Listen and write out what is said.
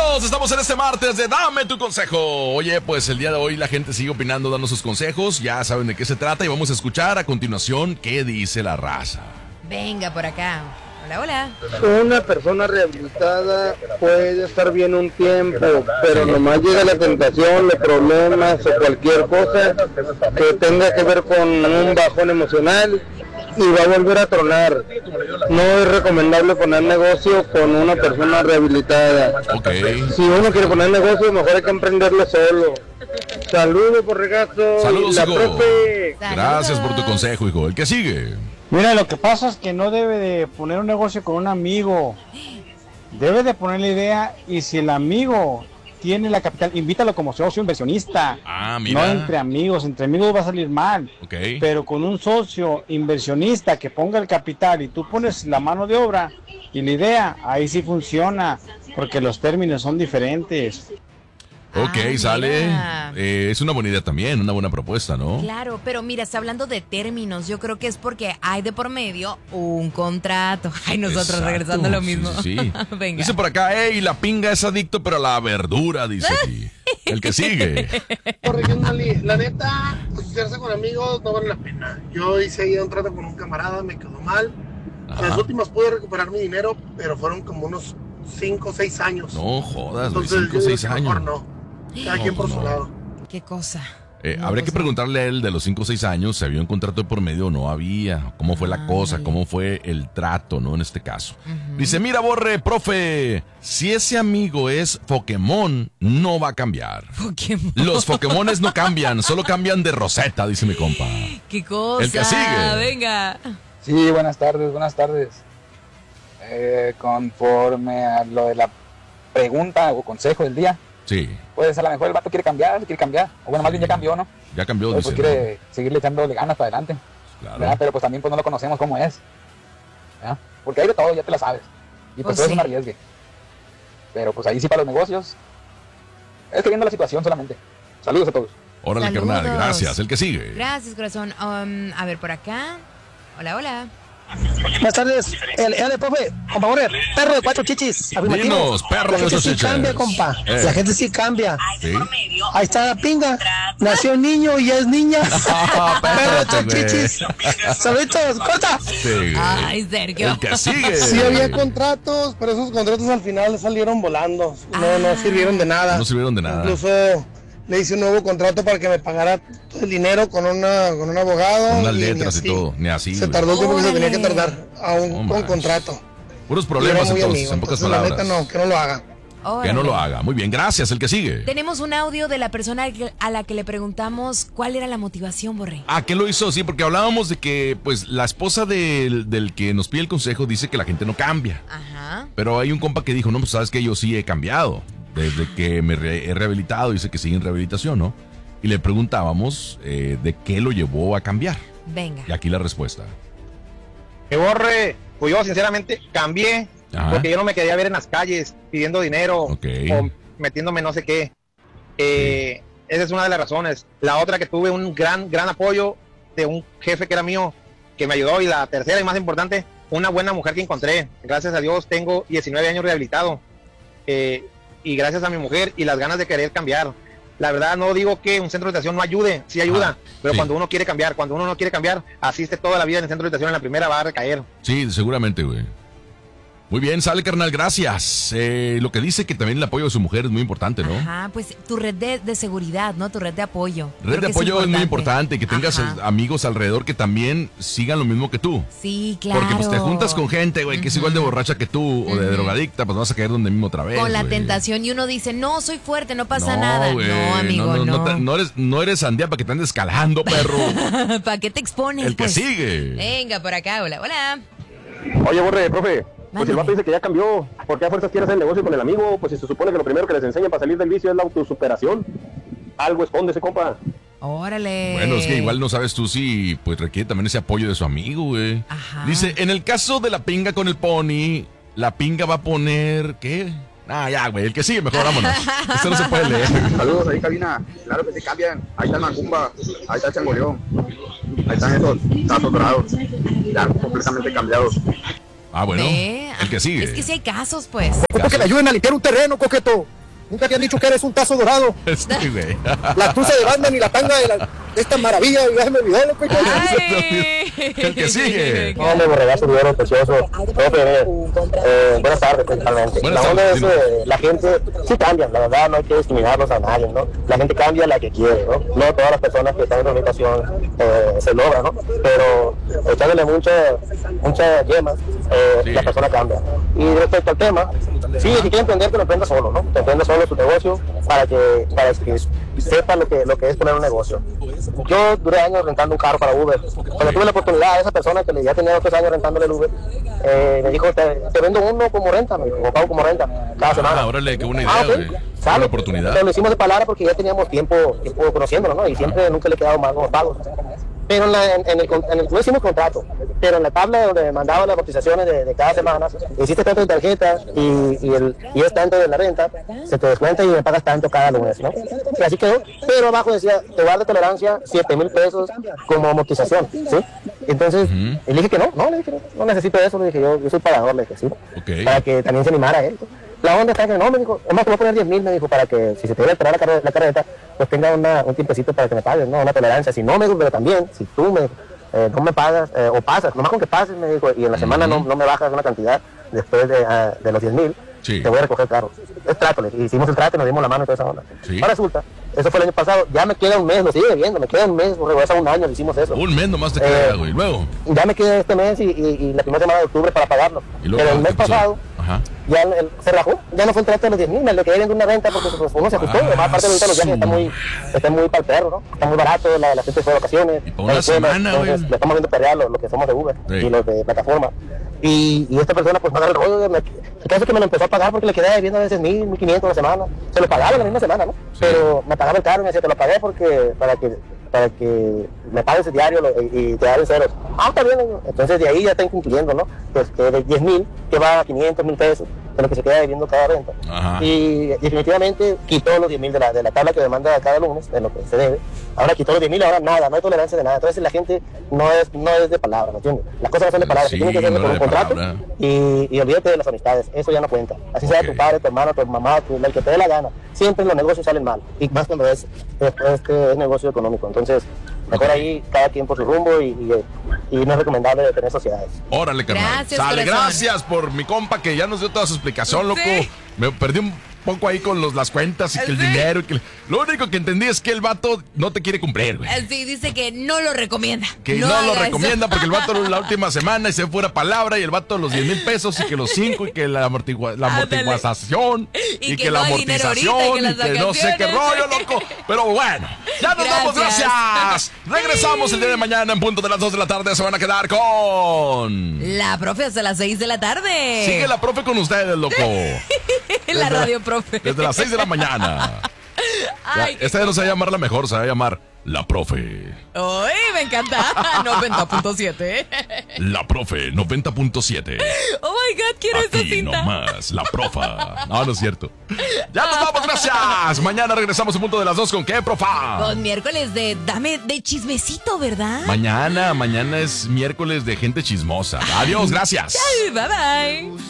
Bienvenidos, estamos en este martes de Dame tu Consejo. Oye, pues el día de hoy la gente sigue opinando, dando sus consejos. Ya saben de qué se trata y vamos a escuchar a continuación qué dice la raza. Venga por acá. Hola, hola. Una persona rehabilitada puede estar bien un tiempo, pero nomás llega la tentación de problemas o cualquier cosa que tenga que ver con un bajón emocional y va a volver a tronar. No es recomendable poner negocio con una persona rehabilitada. Okay. Si uno quiere poner negocio, mejor hay que emprenderlo solo. Saludos por regazo. Saludos, la hijo. profe. Gracias por tu consejo, hijo. El que sigue. Mira, lo que pasa es que no debe de poner un negocio con un amigo. Debe de poner la idea y si el amigo tiene la capital, invítalo como socio inversionista. Ah, mira. No entre amigos va a salir mal. Ok. Pero con un socio inversionista que ponga el capital y tú pones la mano de obra y la idea, ahí sí funciona, porque los términos son diferentes. Ok, sale. Mira. Es una buena idea también, una buena propuesta, ¿no? Claro, pero mira, está hablando de términos. Yo creo que es porque hay de por medio un contrato. Ay, nosotros Exacto, regresando a lo mismo. Sí, sí, sí. Venga. Dice por acá, hey, la pinga es adicto, pero a la verdura, dice aquí. El que sigue. La neta, asociarse con amigos no vale la pena. Yo hice ahí un trato con un camarada, me quedó mal. Ajá. Las últimas pude recuperar mi dinero, pero fueron como unos 5 o 6 años. No jodas, güey, Entonces 5 o yo digo 6 que años. mejor no. Cada quien por su lado. ¿Qué cosa? No, Habría que pues, preguntarle a él de los 5 o 6 años si había un contrato de por medio o no había. ¿Cómo fue la cosa? Ándale. ¿Cómo fue el trato, no? En este caso. Dice, mira, Borre, profe, si ese amigo es Pokémon, no va a cambiar. Pokémon. Los Pokémones no cambian, solo cambian de roseta, dice mi compa. ¿Qué cosa? El que sigue. Venga. Sí, buenas tardes, buenas tardes. Conforme a lo de la pregunta o consejo del día, Sí, pues a lo mejor el vato quiere cambiar, o bueno, más bien ya cambió, ¿no? ya cambió, Pues dice. quiere seguirle echándole ganas para adelante, ¿no? ¿verdad? Claro. Pero pues también pues no lo conocemos cómo es, ¿verdad? Porque hay de todo, ya te la sabes, y Pues pues todo sí. es un arriesgue. Pero pues ahí sí para los negocios, es que viendo la situación solamente. Saludos a todos. Órale, Saludos. carnal, gracias. El que sigue. Gracias, corazón. A ver, por acá. Hola, hola. Buenas tardes, el profe, compa Borre, perro de 4 chichis, afirmativo. Dinos, perro La de gente esos sí chiches. cambia, compa, la gente sí cambia. Sí. Ahí está la pinga, nació niño y es niña. Perro de 4 güey. chichis. Saluditos, corta. Sí. Ay, Sergio. El que sigue. Sí había contratos, pero esos contratos al final salieron volando. No sirvieron de nada. No sirvieron de nada. Incluso le hice un nuevo contrato para que me pagara todo el dinero con un abogado. Con unas ni letras y así. todo. Ni así. Se güey. tardó el tiempo que se tenía que Órale. tardar, aún No con manches. contrato. Puros Y problemas era muy entonces, amigo, en pocas entonces, palabras. La neta no, que no lo haga. Que no lo Órale. haga. Muy bien, gracias. El que sigue. Tenemos un audio de la persona a la que le preguntamos cuál era la motivación, Borre. Ah, ¿qué lo hizo? Sí, porque hablábamos de que, pues, la esposa del que nos pide el consejo dice que la gente no cambia. Ajá. Pero hay un compa que dijo, no, pues, sabes que yo sí he cambiado. Desde que he rehabilitado, dice que sigue en rehabilitación, ¿no? Y le preguntábamos de qué lo llevó a cambiar. Venga. Y aquí la respuesta. Que Borre, pues yo sinceramente cambié, Ajá. porque yo no me quería ver en las calles pidiendo dinero Ok. o metiéndome no sé qué. Esa es una de las razones. La otra, que tuve un gran apoyo de un jefe que era mío, que me ayudó. Y la tercera y más importante, una buena mujer que encontré. Gracias a Dios tengo 19 años rehabilitado. Y gracias a mi mujer y las ganas de querer cambiar. La verdad, no digo que un centro de rehabilitación no ayude, sí ayuda, pero sí. cuando uno quiere cambiar, cuando uno no quiere cambiar, asiste toda la vida en el centro de rehabilitación, en la primera va a recaer. Sí, seguramente, güey. Muy bien, sale, carnal, gracias. Lo que dice que también el apoyo de su mujer es muy importante, ¿no? Ajá, pues tu red de seguridad, ¿no? Tu red de apoyo. Red Creo de que apoyo es muy importante, que tengas Ajá. amigos alrededor que también sigan lo mismo que tú. Sí, claro. Porque pues te juntas con gente, güey, que es igual de borracha que tú o de drogadicta, pues vas a caer donde mismo otra vez. Con la güey. tentación y uno dice, no, soy fuerte, no pasa No, nada. güey, No, amigo, no. No eres sandía para que te andes escalando, perro. ¿Para qué te expones? El que pues? sigue. Venga, por acá, hola, hola. Oye, Borre, profe, pues si el Mándame. vato dice que ya cambió, ¿por qué a fuerzas quiere hacer el negocio con el amigo? Pues si se supone que lo primero que les enseñan para salir del vicio es la autosuperación. Algo esconde ese compa. Órale. Bueno, es que igual no sabes tú si pues requiere también ese apoyo de su amigo, güey. Ajá. Dice, en el caso de la pinga con el pony, la pinga va a poner, ¿qué? Ah, ya, güey, el que sigue, mejor vámonos. Esto no se puede leer. Saludos ahí, cabina. Claro que sí cambian. Ahí está el Macumba, ahí está el Changoleón, ahí están esos tazos dorados, ya completamente cambiados. Ah, bueno, Ve, el que sigue. Es que sí hay casos, pues. Ocupo que le ayuden a limpiar un terreno, coqueto. Nunca te han dicho que eres un tazo dorado. Sí, güey. La cruza de Batman y la tanga de esta maravilla, ya se me olvidó, loco. El que sigue. No, me borregazo, dinero precioso. Buenas tardes, principalmente. Buenas La onda tardes, es la gente sí cambia, la verdad, no hay que discriminarlos a nadie, ¿no? La gente cambia la que quiere, ¿no? No todas las personas que están en rehabilitación se logran, ¿no? Pero echándole muchas yemas, la persona cambia. Y respecto al tema, sí, si quiere emprender, que lo emprenda solo, ¿no? Que emprenda solo su negocio para que sepa lo que es poner un negocio. Yo duré años rentando un carro para Uber. Cuando tuve la oportunidad, esa persona que ya tenía 3 años rentándole el Uber, me dijo, te vendo uno como renta, me dijo, o pago como renta, cada semana. Órale, qué buena idea, güey. Una oportunidad. Pero lo hicimos de palabra porque ya teníamos tiempo conociéndolo, ¿no? Y siempre nunca le he quedado mal con los pagos. Pero no hicimos contrato, pero en la tabla donde me mandaban las amortizaciones de cada semana, hiciste tanto de tarjeta y es tanto de la renta, se te descuenta y me pagas tanto cada lunes, ¿no? Y así quedó, pero abajo decía, te guarda tolerancia 7,000 pesos como amortización, ¿sí? Entonces, le dije que no, le dije no necesito eso, le dije yo soy pagador, le dije sí, para que también se animara él. La onda está que no, me dijo, es más, te voy a poner 10,000, me dijo, para que si se te debe esperar la carreta, pues tenga un tiempecito para que me pagues, ¿no? Una tolerancia. Si no, me dijo, pero también, si tú no me pagas, o pasas, nomás con que pases, me dijo, y en la semana no me bajas una cantidad después de los 10,000, te voy a recoger el carro. Es trato, hicimos el trato, nos dimos la mano y toda esa onda. Ahora resulta, eso fue el año pasado, ya me queda un mes, lo sigue debiendo, me queda un mes, regresa un año, hicimos eso. Un mes nomás te queda, güey, luego. Ya me queda este mes y la primera semana de octubre para pagarlo. Pero el mes pasado, ya se rajó, ya no fue el trato de los 10,000, me le quedé viendo una renta porque pues, uno se ajustó, además aparte de ahorita los viajes están muy para el perro, ¿no? Está muy barato, la gente fue de vacaciones. Y para una semana, güey. Le estamos viendo perrear lo que somos de Uber y los de plataforma. Y esta persona pues paga el rollo, el caso es que me lo empezó a pagar porque le quedé debiendo a veces 1,000, 1,500 a la semana. Se lo pagaba la misma semana, ¿no? Pero me pagaba el carro y me decía, te lo pagué porque para que me pagues el diario y te dan ceros. Está bien. Entonces de ahí ya está incumpliendo, ¿no? Pues que de 10,000 que va a 500, 1,000 pesos de lo que se queda debiendo cada renta. Y definitivamente quitó los 10,000 de la tabla que demanda cada lunes, de lo que se debe. Ahora quitó los 10,000, ahora nada, no hay tolerancia de nada. Entonces la gente no es de palabra, ¿me entiendes? Las cosas no son de palabras, tienen que hacerlo con un contrato y olvídate de las amistades, eso ya no cuenta. Así sea tu padre, tu hermano, tu mamá, el que te dé la gana. Siempre los negocios salen mal, y más cuando es negocio económico. Entonces, mejor ahí cada quien por su rumbo y no es recomendable tener sociedades. Órale, carnal. Gracias por mi compa que ya nos dio toda su explicación, loco. Me perdí un poco ahí con las cuentas y que el dinero. Lo único que entendí es que el vato no te quiere cumplir, güey. Sí, dice que no lo recomienda. Que no lo recomienda porque el vato la última semana y se fuera palabra y el vato los 10,000 pesos y que los 5 y que la amortiguación y que la amortización y que no sé qué rollo, loco. Pero bueno, ya nos vamos, gracias. Regresamos el día de mañana en punto de las 2 de la tarde. Se van a quedar con la profe hasta las 6 de la tarde. Sigue la profe con ustedes, loco. La radio profe. Desde las 6 de la mañana. Esta ya no se va a llamar la mejor, se va a llamar La Profe. ¡Uy, me encanta! 90.7. La Profe, 90.7. Oh my God, quiero esa cinta. No más, La Profa. No es cierto. Ya nos vamos, gracias. Mañana regresamos en punto de las 2 con ¿qué, profa? Con miércoles de chismecito, ¿verdad? Mañana es miércoles de gente chismosa. Adiós, gracias. Bye bye.